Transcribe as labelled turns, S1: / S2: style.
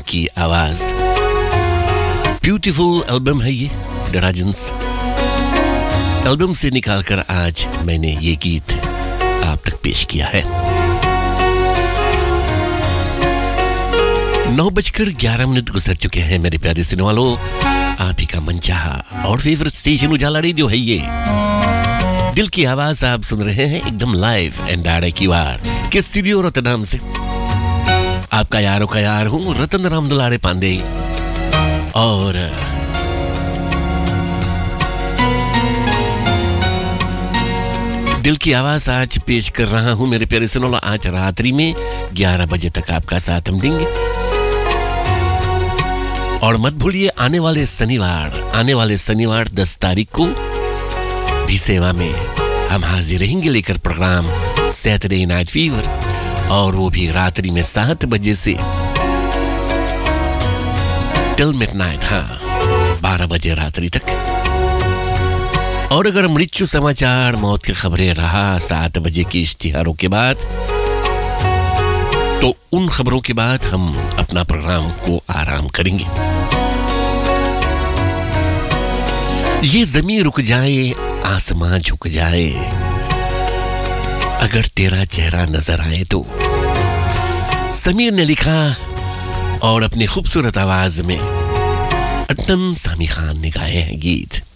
S1: की आवाज। Beautiful album है ये डराजन्स एल्बम से निकालकर आज मैंने ये गीत आप तक पेश किया है। 9:11 गुजर चुके हैं मेरे प्यारे सुनने वालों। आप ही का मनचाहा और फेवरेट स्टेशन उजाला रेडियो है ये। दिल की आवाज आप सुन रहे हैं एकदम लाइव एंड डायरेक्ट क्यूआर के स्टूडियो रतनाम से। आपका यारों का यार हूं रतन राम दुलारे पांडे और दिल की आवाज आज पेश कर रहा हूं मेरे प्यारे सुनो। आज रात्रि में 11 बजे तक आपका साथ हम देंगे और मत भूलिए आने वाले शनिवार 10 तारीख को भी सेवा में हम हाजिर रहेंगे लेकर प्रोग्राम सैटरडे नाइट फीवर, और वो भी रात्रि में 7 बजे से टिल मिडनाइट, 12 बजे रात्रि तक। और अगर मृत्यु समाचार मौत की खबरें रहा 7 बजे के इश्तिहारों के बाद, तो उन खबरों के बाद हम अपना प्रोग्राम को आराम करेंगे। ये ज़मीन रुक जाए आसमां झुक जाए, अगर तेरा चेहरा नजर आए तो, समीर ने लिखा और अपनी खूबसूरत आवाज में अदनान सामी खान ने गाए हैं गीत।